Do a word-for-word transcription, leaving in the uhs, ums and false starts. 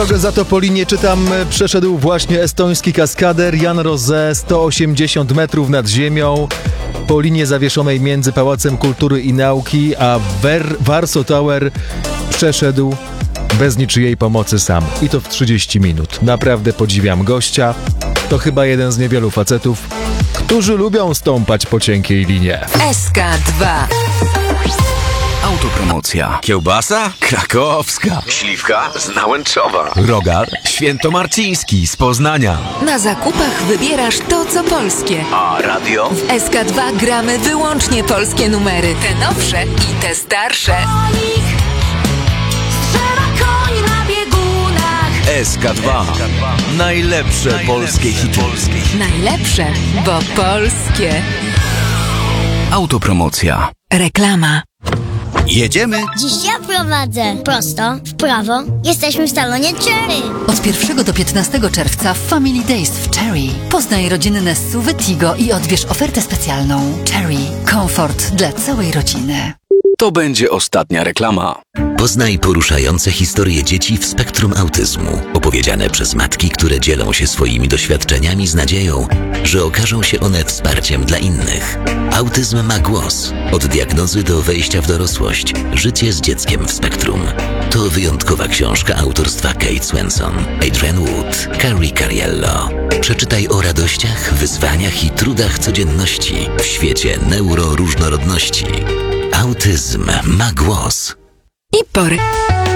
Za to po linie czytam, przeszedł właśnie estoński kaskader Jan Rosé sto osiemdziesiąt metrów nad ziemią po linie zawieszonej między Pałacem Kultury i Nauki a Ver- Warsaw Tower przeszedł bez niczyjej pomocy sam. I to w trzydzieści minut. Naprawdę podziwiam gościa. To chyba jeden z niewielu facetów, którzy lubią stąpać po cienkiej linie. S K dwa. Autopromocja. Kiełbasa? Krakowska. Śliwka z Nałęczowa. Rogal? Świętomarciński z Poznania. Na zakupach wybierasz to, co polskie. A radio? W S K dwa gramy wyłącznie polskie numery. Te nowsze i te starsze. S K dwa. Najlepsze polskie hity. Najlepsze, bo polskie. Autopromocja. Reklama. Jedziemy? Dziś ja prowadzę. Prosto, w prawo. Jesteśmy w salonie Cherry. Od pierwszego do piętnastego czerwca w Family Days w Cherry. Poznaj rodzinne S U V Tigo i odbierz ofertę specjalną. Cherry. Komfort dla całej rodziny. To będzie ostatnia reklama. Poznaj poruszające historie dzieci w spektrum autyzmu, opowiedziane przez matki, które dzielą się swoimi doświadczeniami z nadzieją, że okażą się one wsparciem dla innych. Autyzm ma głos. Od diagnozy do wejścia w dorosłość. Życie z dzieckiem w spektrum. To wyjątkowa książka autorstwa Kate Swenson, Adrian Wood, Carrie Cariello. Przeczytaj o radościach, wyzwaniach i trudach codzienności w świecie neuroróżnorodności. Autyzm ma głos. I pory.